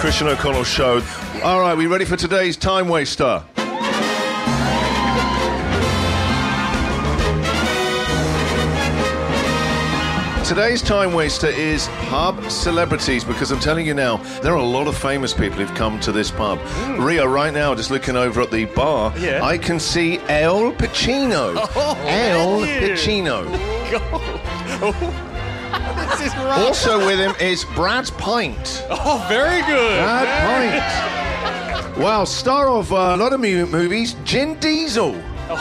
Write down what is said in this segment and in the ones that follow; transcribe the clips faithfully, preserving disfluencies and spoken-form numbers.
Christian O'Connell Show. All right, we ready for today's Time Waster? Today's Time Waster is pub celebrities, because I'm telling you now, there are a lot of famous people who've come to this pub. Mm. Rio, right now, just looking over at the bar, yeah. I can see Al Pacino. Oh, Al Pacino. This is right. Also with him is Brad Pint. Oh, very good. Brad very Pint. Wow, star of uh, a lot of mu- movies, Vin Diesel. Oh.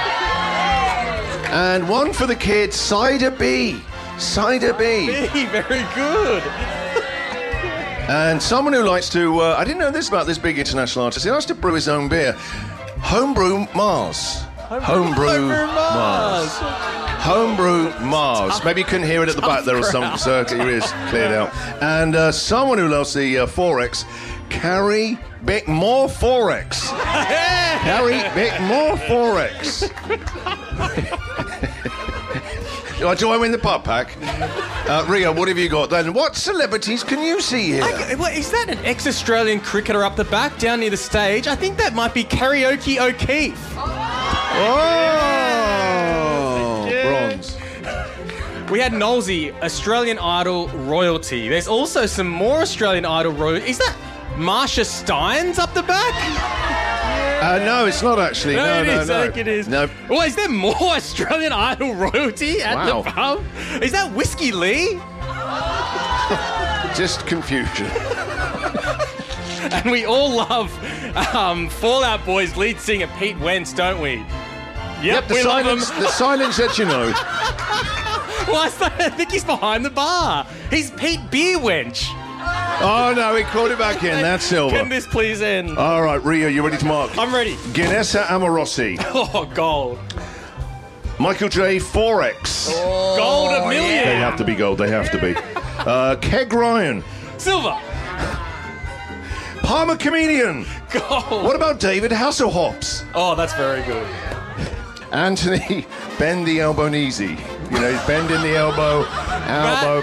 And one for the kids, Cider B. Cider B. B. Very good. And someone who likes to, uh, I didn't know this about this big international artist, he likes to brew his own beer. Homebrew Mars. Homebrew, Homebrew Mars. Homebrew Mars. Maybe you couldn't hear it at the back there or something, so your ears cleared out. And uh, someone who loves the uh, Forex, Carrie Bickmore Forex. Carrie Bickmore Forex. Do I win the pub pack? Uh, Rio, what have you got then? What celebrities can you see here? I, well, is that an ex-Australian cricketer up the back, down near the stage? I think that might be Karaoke O'Keefe. Oh, bronze. We had Nolsey, Australian Idol royalty. There's also some more Australian Idol royalty. Is that Marsha Steins up the back? Uh, no, it's not actually. No, no, it no, is. no. I think it is. No. Well, is there more Australian Idol royalty at Wow. the pub? Is that Whiskey Lee? Just confusion. And we all love um, Fall Out Boy's lead singer Pete Wentz, don't we? Yep, Yep, the we silence, love him. the silence that you know. Well, I think he's behind the bar. He's Pete Beer Wench. Oh, no, he called it back in. That's silver. Can this please end? All right, Rio, you ready to mark? I'm ready. Guinnessa Amorossi. Oh, gold. Michael J. Forex. Oh, gold a million. Yeah. They have to be gold. They have to be. Uh, Keg Ryan. Silver. Palmer Comedian. Gold. What about David Hasselhoffs? Oh, that's very good. Anthony Bend the Elbow Easy. You know, he's bending the elbow, elbow.